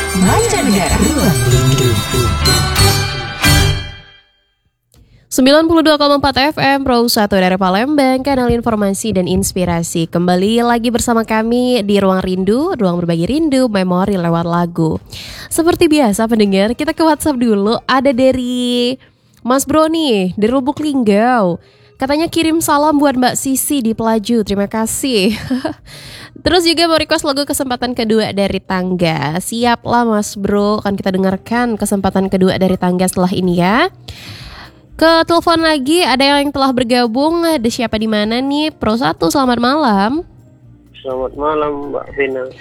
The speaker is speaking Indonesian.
Mancanegara. Ruang Rindu. 92,4 FM Pro 1 dari Palembang, kanal informasi dan inspirasi. Kembali lagi bersama kami di Ruang Rindu, ruang berbagi rindu, memori lewat lagu. Seperti biasa pendengar, kita ke WhatsApp dulu. Ada dari Mas Bro nih, dari Lubuk Linggau. Katanya kirim salam buat Mbak Sisi di Pelaju, terima kasih. Terus juga mau request lagu kesempatan kedua dari Tangga. Siaplah Mas Bro, akan kita dengarkan kesempatan kedua dari Tangga setelah ini ya. Ke telepon lagi, ada yang telah bergabung. Ada siapa di mana nih? Pro 1, selamat malam. Selamat malam Mbak Vina.